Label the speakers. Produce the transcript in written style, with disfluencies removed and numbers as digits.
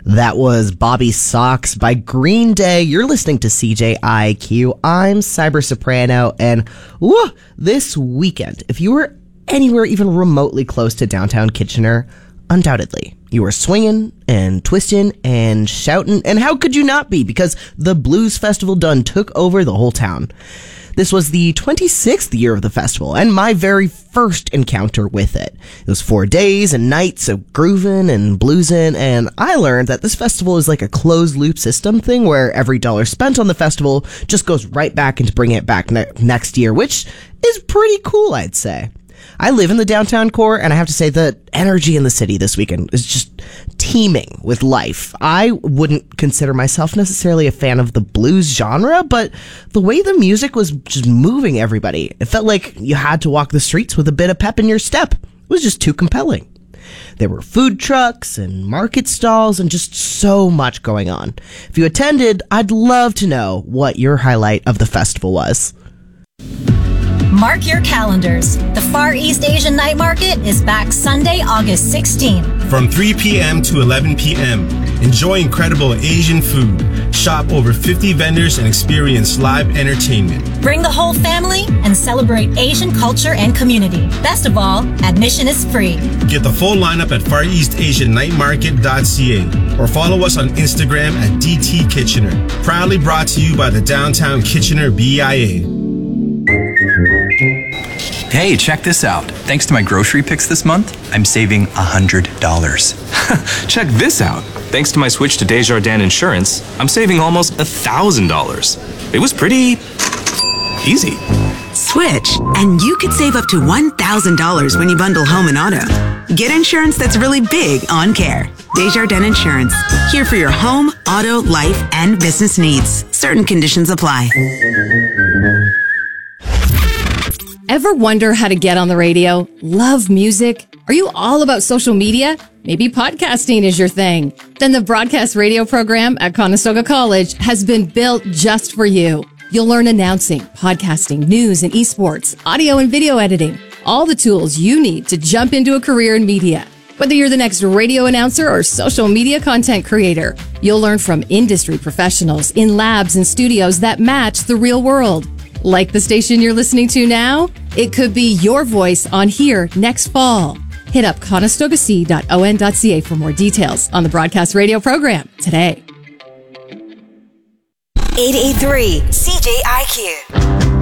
Speaker 1: That was Bobby Socks by Green Day. You're listening to CJIQ. I'm Cyber Soprano, and this weekend, if you were anywhere even remotely close to downtown Kitchener, undoubtedly, you were swinging and twisting and shouting, and how could you not be? Because the Blues Festival done took over the whole town. This was the 26th year of the festival, and my very first encounter with it. It was 4 days and nights of grooving and bluesing, and I learned that this festival is like a closed-loop system thing where every dollar spent on the festival just goes right back into bringing it back next year, which is pretty cool, I'd say. I live in the downtown core, and I have to say the energy in the city this weekend is just teeming with life. I wouldn't consider myself necessarily a fan of the blues genre, but the way the music was just moving everybody, it felt like you had to walk the streets with a bit of pep in your step. It was just too compelling. There were food trucks and market stalls and just so much going on. If you attended, I'd love to know what your highlight of the festival was.
Speaker 2: Mark your calendars. The Far East Asian Night Market is back Sunday, August 16th.
Speaker 3: From 3 p.m. to 11 p.m. Enjoy incredible Asian food. Shop over 50 vendors and experience live entertainment.
Speaker 2: Bring the whole family and celebrate Asian culture and community. Best of all, admission is free.
Speaker 3: Get the full lineup at FarEastAsianNightMarket.ca or follow us on Instagram at DT Kitchener. Proudly brought to you by the Downtown Kitchener BIA.
Speaker 4: Hey, check this out. Thanks to my grocery picks this month, I'm saving $100.
Speaker 5: Check this out. Thanks to my switch to Desjardins Insurance, I'm saving almost $1,000. It was pretty easy.
Speaker 6: Switch, and you could save up to $1,000 when you bundle home and auto. Get insurance that's really big on care. Desjardins Insurance, here for your home, auto, life, and business needs. Certain conditions apply.
Speaker 7: Ever wonder how to get on the radio? Love music? Are you all about social media? Maybe podcasting is your thing. Then the broadcast radio program at Conestoga College has been built just for you. You'll learn announcing, podcasting, news and esports, audio and video editing, all the tools you need to jump into a career in media. Whether you're the next radio announcer or social media content creator, you'll learn from industry professionals in labs and studios that match the real world. Like the station you're listening to now? It could be your voice on here next fall. Hit up conestogac.on.ca for more details on the broadcast radio program today.
Speaker 8: 88.3 CJIQ.